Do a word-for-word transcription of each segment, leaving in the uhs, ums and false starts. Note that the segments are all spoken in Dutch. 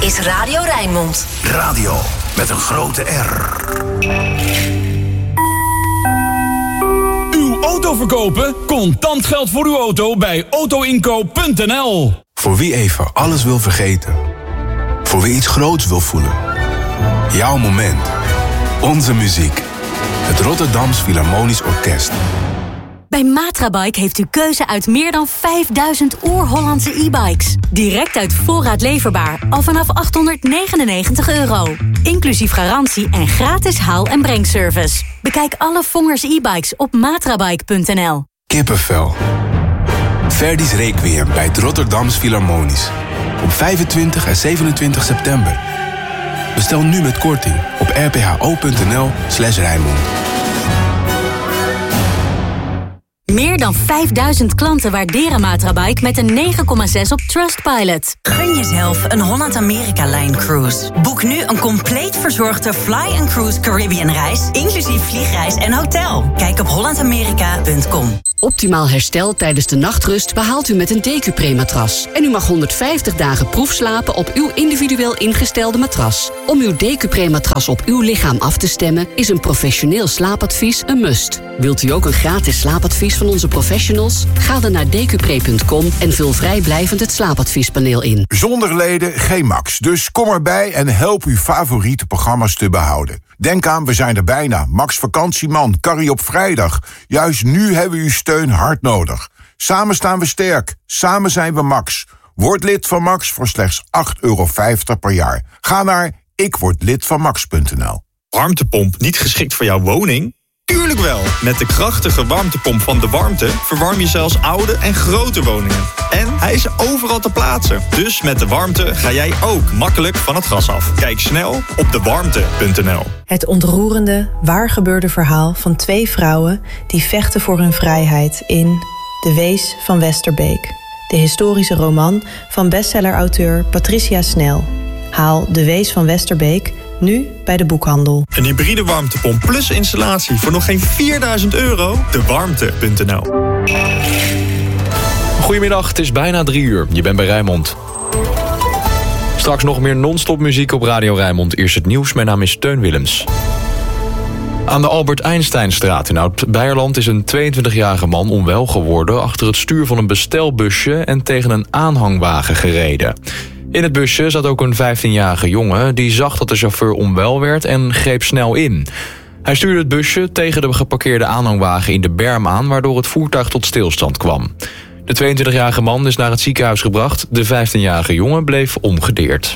is Radio Rijnmond. Radio met een grote R. Uw auto verkopen? Contant geld voor uw auto bij autoinkoop punt n l. Voor wie even alles wil vergeten. Voor wie iets groots wil voelen. Jouw moment. Onze muziek. Het Rotterdams Philharmonisch Orkest. Bij Matrabike heeft u keuze uit meer dan vijfduizend oer-Hollandse e-bikes. Direct uit voorraad leverbaar, al vanaf achthonderdnegenennegentig euro. Inclusief garantie en gratis haal- en brengservice. Bekijk alle Vongers e-bikes op matrabike punt n l. Kippenvel. Verdi's Requiem bij het Rotterdams Philharmonisch. Op vijfentwintig en zevenentwintig september. Bestel nu met korting op r p h o punt n l slash Rijnmond. Meer dan vijfduizend klanten waarderen Matrabike met een negen komma zes op Trustpilot. Gun jezelf een Holland-Amerika-Line-cruise. Boek nu een compleet verzorgde Fly&Cruise Caribbean-reis... inclusief vliegreis en hotel. Kijk op holland amerika punt com. Optimaal herstel tijdens de nachtrust behaalt u met een Decupre-matras. En u mag honderdvijftig dagen proefslapen op uw individueel ingestelde matras. Om uw Decupre-matras op uw lichaam af te stemmen... is een professioneel slaapadvies een must. Wilt u ook een gratis slaapadvies van onze professionals? Ga dan naar decupre punt com en vul vrijblijvend het slaapadviespaneel in. Zonder leden geen Max, dus kom erbij en help uw favoriete programma's te behouden. Denk aan, we zijn er bijna. Max Vakantieman, Carrie op vrijdag. Juist nu hebben we uw steun hard nodig. Samen staan we sterk. Samen zijn we Max. Word lid van Max voor slechts acht euro vijftig per jaar. Ga naar ik word lid van max punt n l. Warmtepomp niet geschikt voor jouw woning? Tuurlijk wel! Met de krachtige warmtepomp van De Warmte verwarm je zelfs oude en grote woningen. En hij is overal te plaatsen. Dus met De Warmte ga jij ook makkelijk van het gas af. Kijk snel op de warmte punt n l. Het ontroerende, waargebeurde verhaal van twee vrouwen... die vechten voor hun vrijheid in De Wees van Westerbeek. De historische roman van bestseller-auteur Patricia Snel. Haal De Wees van Westerbeek... nu bij de boekhandel. Een hybride warmtepomp plus installatie voor nog geen vierduizend euro? de warmte punt n l. Goedemiddag, het is bijna drie uur. Je bent bij Rijnmond. Straks nog meer non-stop muziek op Radio Rijnmond. Eerst het nieuws, mijn naam is Teun Willems. Aan de Albert Einsteinstraat in Oud-Beierland is een tweeëntwintigjarige man onwel geworden... achter het stuur van een bestelbusje en tegen een aanhangwagen gereden. In het busje zat ook een vijftienjarige jongen... die zag dat de chauffeur onwel werd en greep snel in. Hij stuurde het busje tegen de geparkeerde aanhangwagen in de berm aan... waardoor het voertuig tot stilstand kwam. De tweeëntwintigjarige man is naar het ziekenhuis gebracht. De vijftienjarige jongen bleef ongedeerd.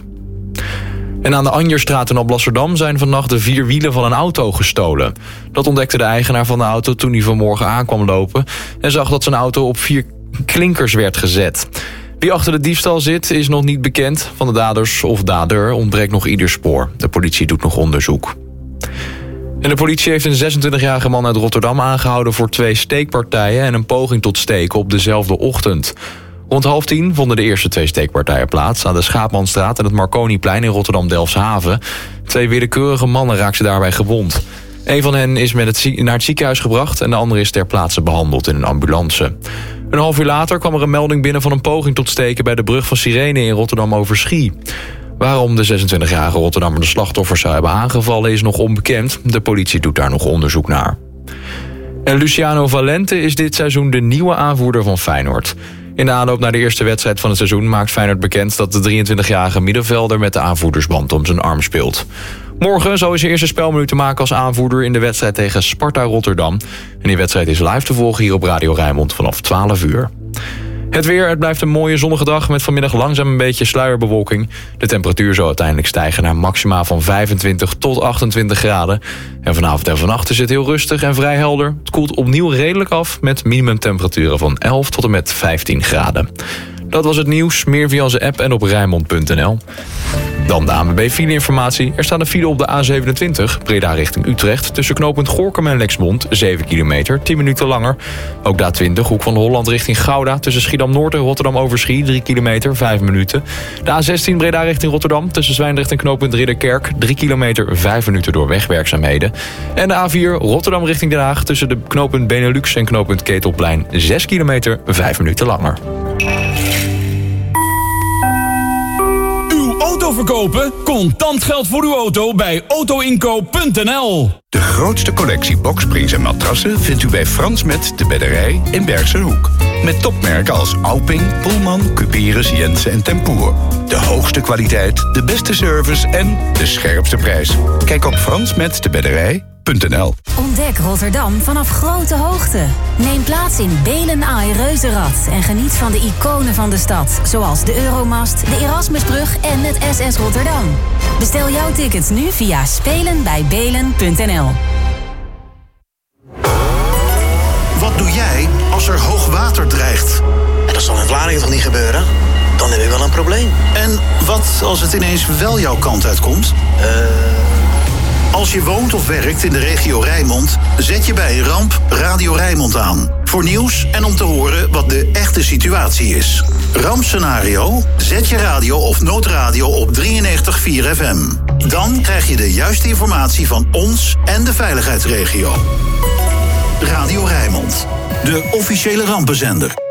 En aan de Anjerstraat in Alblasserdam zijn vannacht de vier wielen van een auto gestolen. Dat ontdekte de eigenaar van de auto toen hij vanmorgen aankwam lopen... en zag dat zijn auto op vier klinkers werd gezet. Wie achter de diefstal zit is nog niet bekend. Van de daders of dader ontbreekt nog ieder spoor. De politie doet nog onderzoek. En de politie heeft een zesentwintigjarige man uit Rotterdam aangehouden... voor twee steekpartijen en een poging tot steken op dezelfde ochtend. Rond half tien vonden de eerste twee steekpartijen plaats... aan de Schaapmanstraat en het Marconiplein in Rotterdam-Delfshaven. Twee willekeurige mannen raakten daarbij gewond. Een van hen is met het zie- naar het ziekenhuis gebracht... en de andere is ter plaatse behandeld in een ambulance. Een half uur later kwam er een melding binnen van een poging tot steken... bij de brug van Sirene in Rotterdam-Overschie. Waarom de zesentwintigjarige Rotterdammer de slachtoffers zou hebben aangevallen... is nog onbekend. De politie doet daar nog onderzoek naar. En Luciano Valente is dit seizoen de nieuwe aanvoerder van Feyenoord. In de aanloop naar de eerste wedstrijd van het seizoen maakt Feyenoord bekend... dat de drieëntwintigjarige middenvelder met de aanvoerdersband om zijn arm speelt. Morgen zal hij zijn eerste spelminuten maken als aanvoerder... in de wedstrijd tegen Sparta Rotterdam. En die wedstrijd is live te volgen hier op Radio Rijnmond vanaf twaalf uur. Het weer, het blijft een mooie zonnige dag... met vanmiddag langzaam een beetje sluierbewolking. De temperatuur zal uiteindelijk stijgen naar maxima van vijfentwintig tot achtentwintig graden. En vanavond en vannacht is het heel rustig en vrij helder. Het koelt opnieuw redelijk af met minimumtemperaturen van elf tot en met vijftien graden. Dat was het nieuws. Meer via onze app en op Rijnmond punt n l. Dan de A N W B fileinformatie. Er staat een file op de A zevenentwintig, Breda richting Utrecht... tussen knooppunt Goorkum en Lexmond, zeven kilometer, tien minuten langer. Ook de A twintig, Hoek van Holland richting Gouda... tussen Schiedam-Noord en Rotterdam-Overschie, drie kilometer, vijf minuten. De A zestien, Breda richting Rotterdam... tussen Zwijndrecht en knooppunt Ridderkerk, drie kilometer, vijf minuten door wegwerkzaamheden. En de A vier, Rotterdam richting Den Haag... tussen de knooppunt Benelux en knooppunt Ketelplein, zes kilometer, vijf minuten langer. verkopen? Contant geld voor uw auto bij autoinkoop punt n l. De grootste collectie boksprings en matrassen vindt u bij Frans Met de Bedderij in Bergserhoek. Met topmerken als Alping, Pullman, Cuperus, Jensen en Tempoer. De hoogste kwaliteit, de beste service en de scherpste prijs. Kijk op frans met de bedderij punt n l. Ontdek Rotterdam vanaf grote hoogte. Neem plaats in Belen Ai Reuzenrad en geniet van de iconen van de stad. Zoals de Euromast, de Erasmusbrug en het S S Rotterdam. Bestel jouw tickets nu via spelen bij belen punt n l. Wat doe jij als er hoog water dreigt? En dat zal in Vlaardingen toch niet gebeuren? Dan heb ik wel een probleem. En wat als het ineens wel jouw kant uitkomt? Eh... Uh... Als je woont of werkt in de regio Rijnmond, zet je bij een ramp Radio Rijnmond aan. Voor nieuws en om te horen wat de echte situatie is. Rampscenario? Zet je radio of noodradio op drieënnegentig komma vier F M. Dan krijg je de juiste informatie van ons en de veiligheidsregio. Radio Rijnmond, de officiële rampenzender.